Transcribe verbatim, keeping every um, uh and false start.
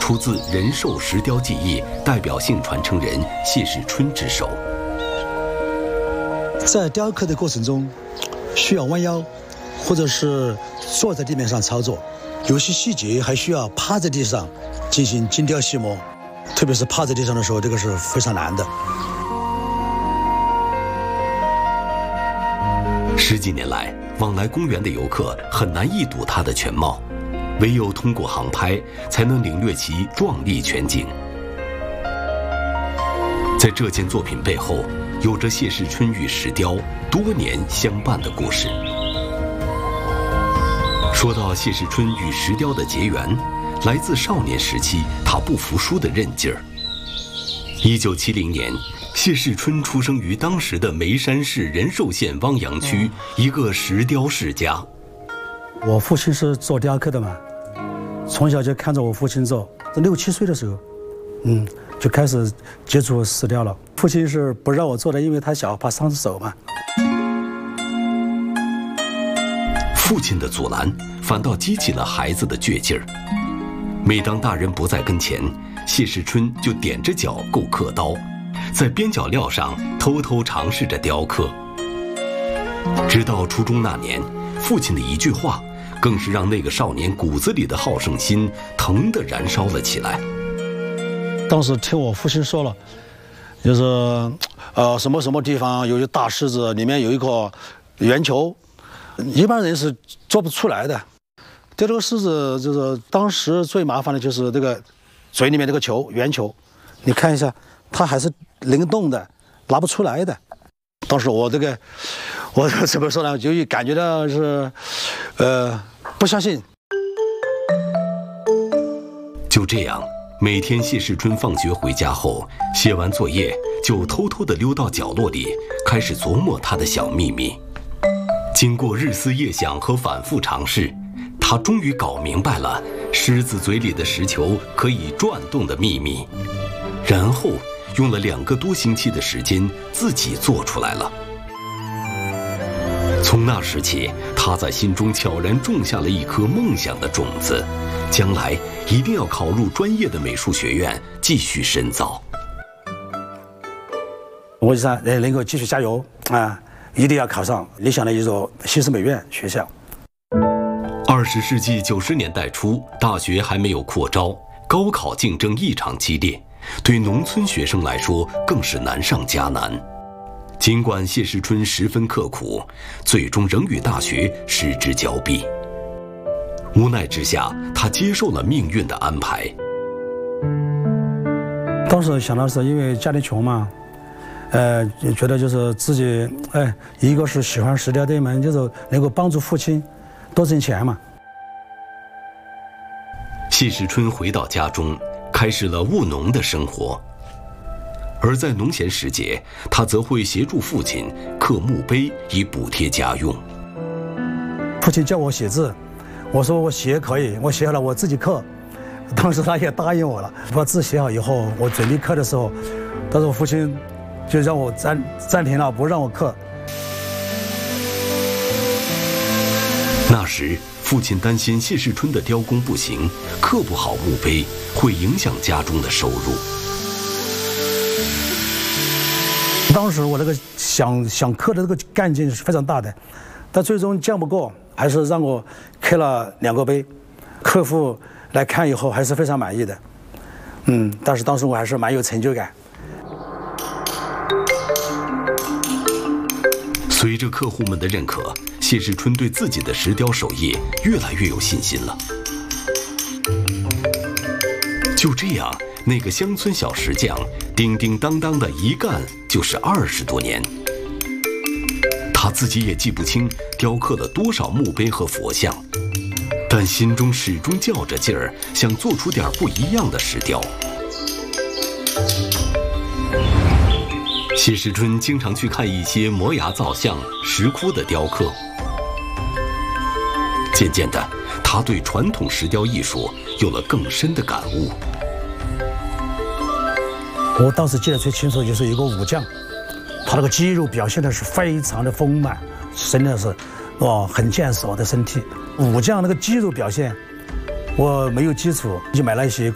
出自仁寿石雕技艺代表性传承人谢世春之手。 在雕刻的过程中，需要弯腰，或者是坐在地面上操作，有些细节还需要趴在地上进行精雕细磨，特别是趴在地上的时候，这个是非常难的。 十几年来，往来公园的游客很难一睹它的全貌，唯有通过航拍才能领略其壮丽全景。在这件作品背后，有着谢世春与石雕多年相伴的故事。说到谢世春与石雕的结缘，来自少年时期他不服输的韧劲儿。一九七零年，谢世春出生于当时的眉山市仁寿县汪洋区一个石雕世家。 我父亲是做雕刻的嘛，从小就看着我父亲做，在六七岁的时候，嗯，就开始接触石雕了。父亲是不让我做的，因为他小，怕伤手嘛。 父亲的阻拦，反倒激起了孩子的倔劲儿。每当大人不在跟前，谢世春就踮着脚够刻刀，在边角料上偷偷尝试着雕刻。直到初中那年，父亲的一句话，更是让那个少年骨子里的好胜心腾地燃烧了起来。 当时听我父亲说了，就是呃什么什么地方有一大狮子，里面有一颗圆球，一般人是做不出来的。雕这个狮子，就是当时最麻烦的就是这个嘴里面这个球，圆球，你看一下，它还是灵动的，拿不出来的。当时我这个，我怎么说呢？就感觉到是，呃，不相信。 就这样，每天谢世春放学回家后，写完作业就偷偷地溜到角落里，开始琢磨他的小秘密。经过日思夜想和反复尝试，他终于搞明白了狮子嘴里的石球可以转动的秘密，然后用了两个多星期的时间自己做出来了。从那时起，他在心中悄然种下了一颗梦想的种子，将来一定要考入专业的美术学院继续深造。 我就想能够继续加油啊，一定要考上理想的一所西式美院学校。 二十世纪九十年代初，大学还没有扩招，高考竞争异常激烈，对农村学生来说更是难上加难。尽管谢世春十分刻苦，最终仍与大学失之交臂。无奈之下，他接受了命运的安排。 当时想到是因为家里穷嘛，呃，觉得就是自己，哎，一个是喜欢石雕这一门，就是能够帮助父亲多挣钱嘛。 谢世春回到家中，开始了务农的生活。而在农闲时节，他则会协助父亲刻墓碑以补贴家用。 父亲叫我写字，我说我写可以，我写好了我自己刻。当时他也答应我了，把字写好以后，我准备刻的时候，但是我父亲就让我暂暂停了，不让我刻。 那时，父亲担心谢世春的雕工不行，刻不好墓碑会影响家中的收入。 当时我这个想想刻的这个干劲是非常大的，但最终犟不过，还是让我刻了两个碑。客户来看以后还是非常满意的，嗯，但是当时我还是蛮有成就感。 随着客户们的认可，谢世春对自己的石雕手艺越来越有信心了。就这样，那个乡村小石匠叮叮当当的一干就是二十多年。他自己也记不清雕刻了多少墓碑和佛像，但心中始终较着劲儿，想做出点不一样的石雕。谢世春经常去看一些摩崖造像、石窟的雕刻。渐渐的，他对传统石雕艺术有了更深的感悟。 我当时记得最清楚，就是一个武将，他那个肌肉表现的是非常的丰满，真的是，哇，很健硕的身体。武将那个肌肉表现，我没有基础，就买了一些